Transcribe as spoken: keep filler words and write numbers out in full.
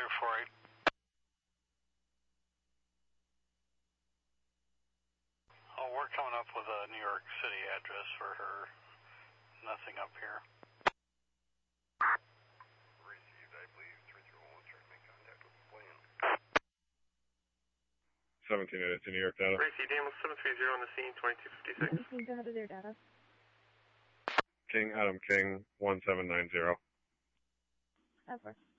three four eight. Oh, we're coming up with a New York City address for her. Nothing up here. Received, I believe. three three one, trying to make contact with the plane. seventeen eighty, New York data. Received, Daniel seven three zero on the scene, twenty-two fifty-six. King, go ahead with your data. King, Adam King, one seven nine zero. Over.